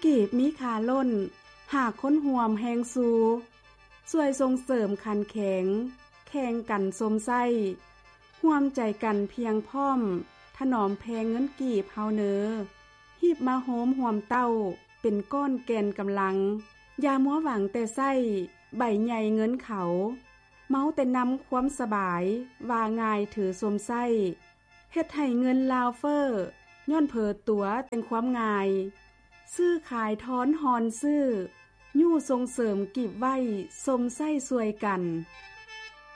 กีบมีขาล้นหากค้นห่วมแหงสูช่วยส่งเสริมคันแข็งแข่งกันสมไส้ร่วมใจกันเพียงพร้อมถนอมแพงเงินกีบเฮาเนอหีบมาโหมห่วมเต้าเป็นก้อนแกนกำลังอย่ามัวหวังแต่ไส้ใบใหญ่เงินเขาเมาแต่นำความสบายว่าง่ายถือสมไส้เฮ็ดให้เงินลาวเฟอร์ย้อนเผอตัวแต่งความง่ายซื้อขายท้อนหอนซื้อยู่ส่งเสริมกีบไว้สมไส้สวยกัน